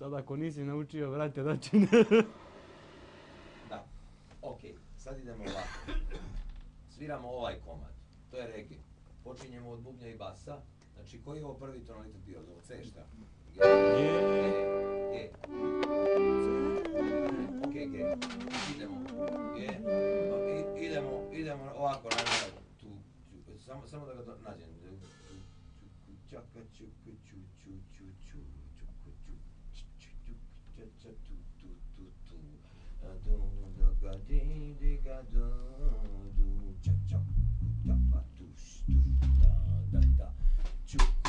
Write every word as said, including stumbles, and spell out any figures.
Sad ako nisi naučio, vrate dočin. Da, okej, okay. Sad idemo ovako. Sviramo ovaj komad, to je reggae. Počinjemo od bubnja i basa. Znači, koji je ovo prvi tonalitet bio? Ovo C šta? G, G, G. Okej, G. Idemo. G. Idemo, idemo ovako, naravno. Tu, tu, samo, samo da ga do, nađem. Čaka, čuku, ču, ču, ču, ču, čuku, ču, ču, ču, ču, ču, tu, tu, tu, tu. Du, da, ga, di, di, ga, du, du, ča, ča, ča, pa, tuš, tuš, da, da, da. Čuku.